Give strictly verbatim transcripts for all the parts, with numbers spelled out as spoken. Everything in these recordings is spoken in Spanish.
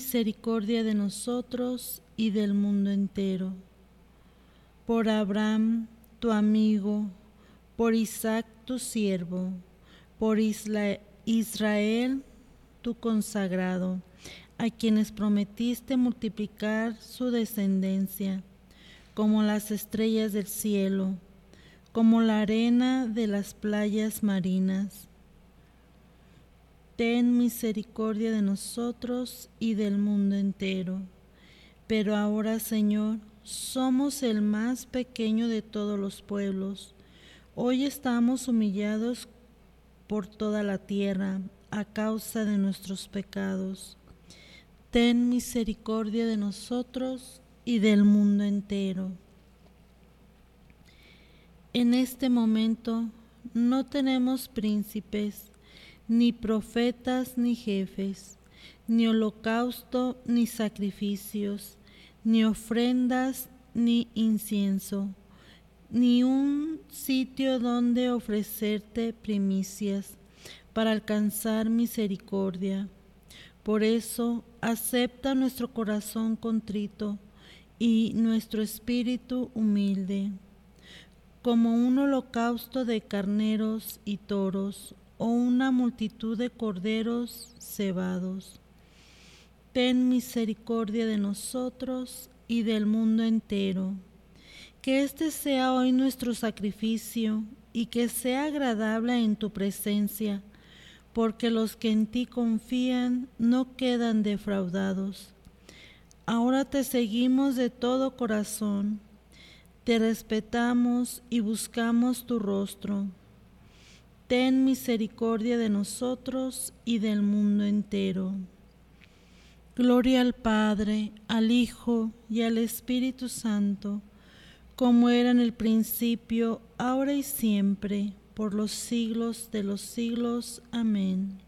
misericordia de nosotros y del mundo entero. Por Abraham, tu amigo, por Isaac, tu siervo, por Isla- Israel, tu consagrado, a quienes prometiste multiplicar su descendencia, como las estrellas del cielo, como la arena de las playas marinas. Ten misericordia de nosotros y del mundo entero. Pero ahora, Señor, somos el más pequeño de todos los pueblos. Hoy estamos humillados por toda la tierra a causa de nuestros pecados. Ten misericordia de nosotros y del mundo entero. En este momento no tenemos príncipes, ni profetas, ni jefes, ni holocausto, ni sacrificios, ni ofrendas, ni incienso, ni un sitio donde ofrecerte primicias para alcanzar misericordia. Por eso, acepta nuestro corazón contrito y nuestro espíritu humilde, como un holocausto de carneros y toros, o una multitud de corderos cebados. Ten misericordia de nosotros y del mundo entero. Que este sea hoy nuestro sacrificio y que sea agradable en tu presencia, porque los que en ti confían no quedan defraudados. Ahora te seguimos de todo corazón, te respetamos y buscamos tu rostro. Ten misericordia de nosotros y del mundo entero. Gloria al Padre, al Hijo y al Espíritu Santo, como era en el principio, ahora y siempre, por los siglos de los siglos. Amén.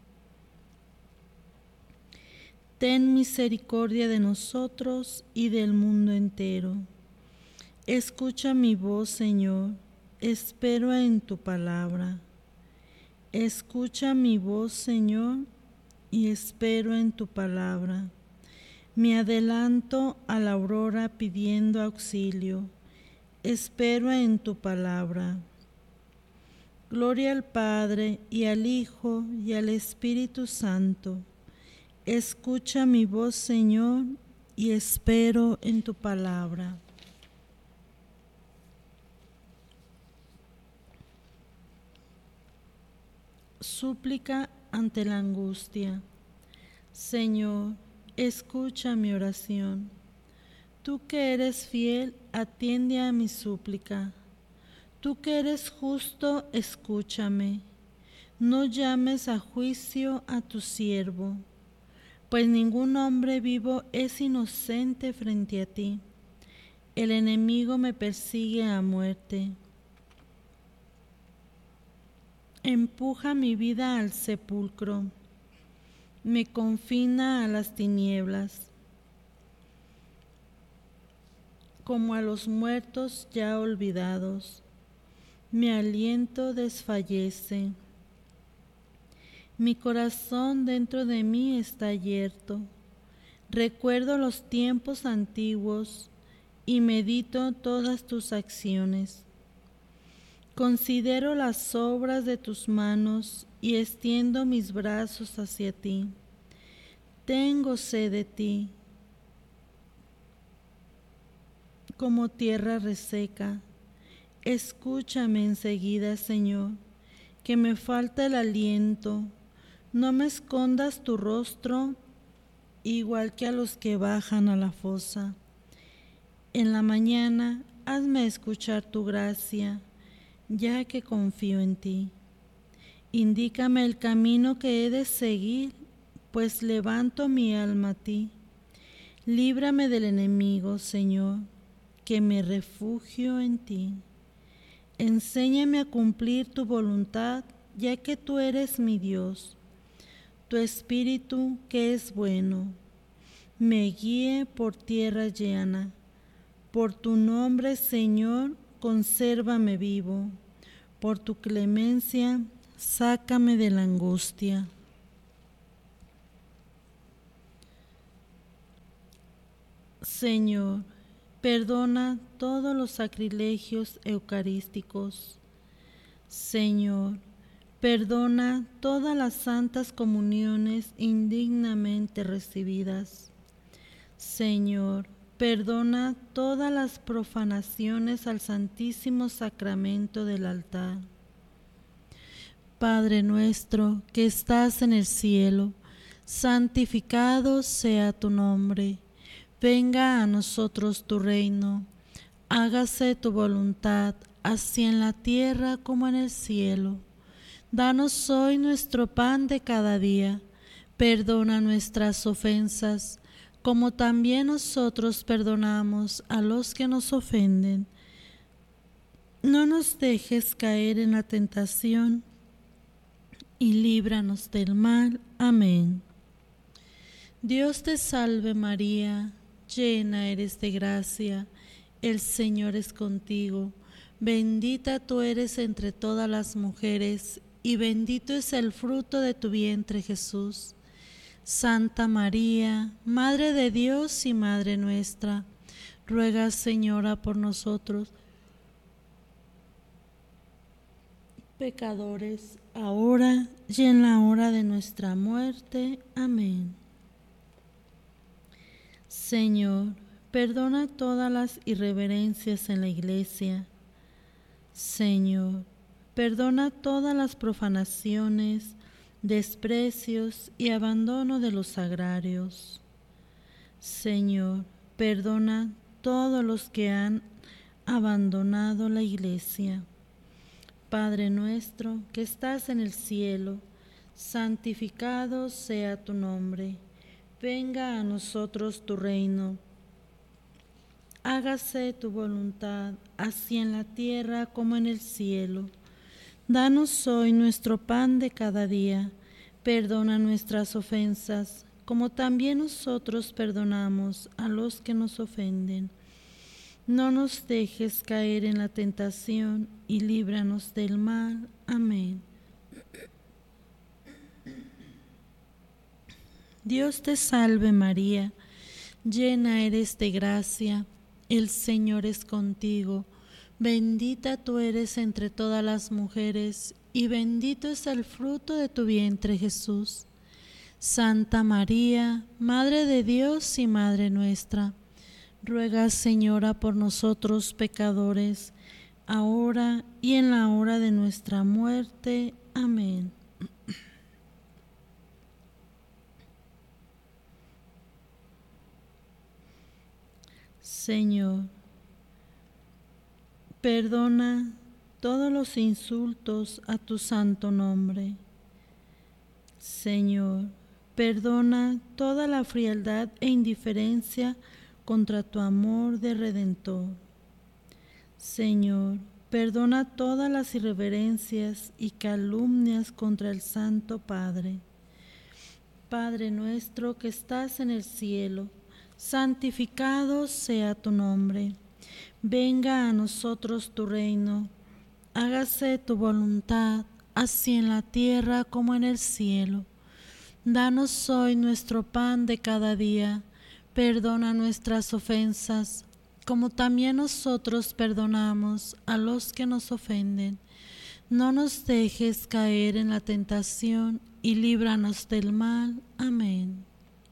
Ten misericordia de nosotros y del mundo entero. Escucha mi voz, Señor, espero en tu palabra. Escucha mi voz, Señor, y espero en tu palabra. Me adelanto a la aurora pidiendo auxilio. Espero en tu palabra. Gloria al Padre, y al Hijo, y al Espíritu Santo. Escucha mi voz, Señor, y espero en tu palabra. Súplica ante la angustia. Señor, escucha mi oración. Tú que eres fiel, atiende a mi súplica. Tú que eres justo, escúchame. No llames a juicio a tu siervo, pues ningún hombre vivo es inocente frente a ti. El enemigo me persigue a muerte. Empuja mi vida al sepulcro, me confina a las tinieblas, como a los muertos ya olvidados. Mi aliento desfallece, mi corazón dentro de mí está yerto. Recuerdo los tiempos antiguos y medito todas tus acciones. Considero las obras de tus manos y extiendo mis brazos hacia ti. Tengo sed de ti, como tierra reseca. Escúchame enseguida, Señor, que me falta el aliento. No me escondas tu rostro, igual que a los que bajan a la fosa. En la mañana, hazme escuchar tu gracia, ya que confío en ti. Indícame el camino que he de seguir, pues levanto mi alma a ti. Líbrame del enemigo, Señor, que me refugio en ti. Enséñame a cumplir tu voluntad, ya que tú eres mi Dios. Tu espíritu, que es bueno, me guíe por tierra llana. Por tu nombre, Señor, consérvame vivo. Por tu clemencia, sácame de la angustia. Señor, perdona todos los sacrilegios eucarísticos. Señor, perdona todas las santas comuniones indignamente recibidas. Señor, perdona todas las profanaciones al Santísimo Sacramento del altar. Padre nuestro que estás en el cielo, santificado sea tu nombre. Venga a nosotros tu reino. Hágase tu voluntad, así en la tierra como en el cielo. Danos hoy nuestro pan de cada día. Perdona nuestras ofensas, como también nosotros perdonamos a los que nos ofenden. No nos dejes caer en la tentación y líbranos del mal. Amén. Dios te salve María, llena eres de gracia, el Señor es contigo. Bendita tú eres entre todas las mujeres, y bendito es el fruto de tu vientre Jesús. Santa María, Madre de Dios y Madre nuestra, ruega, Señora, por nosotros, pecadores, ahora y en la hora de nuestra muerte. Amén. Señor, perdona todas las irreverencias en la Iglesia. Señor, perdona todas las profanaciones, desprecios y abandono de los sagrarios. Señor, perdona todos los que han abandonado la Iglesia. Padre nuestro que estás en el cielo, santificado sea tu nombre. Venga a nosotros tu reino. Hágase tu voluntad, así en la tierra como en el cielo. Danos hoy nuestro pan de cada día. Perdona nuestras ofensas, como también nosotros perdonamos a los que nos ofenden. No nos dejes caer en la tentación y líbranos del mal. Amén. Dios te salve María, llena eres de gracia, el Señor es contigo. Bendita tú eres entre todas las mujeres, y bendito es el fruto de tu vientre Jesús. Santa María, Madre de Dios y Madre nuestra, ruega, Señora, por nosotros pecadores, ahora y en la hora de nuestra muerte. Amén. Señor, perdona todos los insultos a tu santo nombre. Señor, perdona toda la frialdad e indiferencia contra tu amor de Redentor. Señor, perdona todas las irreverencias y calumnias contra el Santo Padre. Padre nuestro que estás en el cielo, santificado sea tu nombre. Venga a nosotros tu reino. Hágase tu voluntad, así en la tierra como en el cielo. Danos hoy nuestro pan de cada día. Perdona nuestras ofensas, como también nosotros perdonamos a los que nos ofenden. No nos dejes caer en la tentación y líbranos del mal. Amén.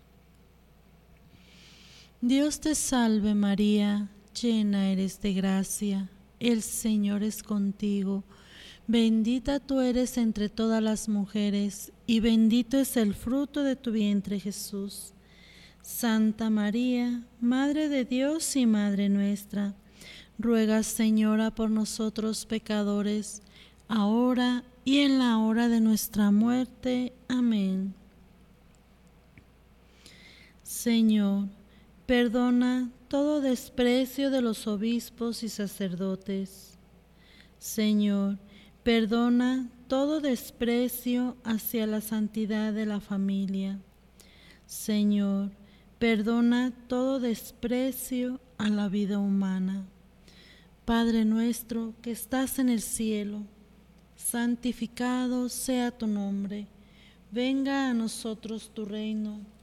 Dios te salve María, llena eres de gracia, el Señor es contigo. Bendita tú eres entre todas las mujeres, y bendito es el fruto de tu vientre Jesús. Santa María, Madre de Dios y Madre nuestra, ruega, Señora, por nosotros pecadores, ahora y en la hora de nuestra muerte. Amén. Señor, perdona todo desprecio de los obispos y sacerdotes. Señor, perdona todo desprecio hacia la santidad de la familia. Señor, perdona todo desprecio a la vida humana. Padre nuestro que estás en el cielo, santificado sea tu nombre. Venga a nosotros tu reino.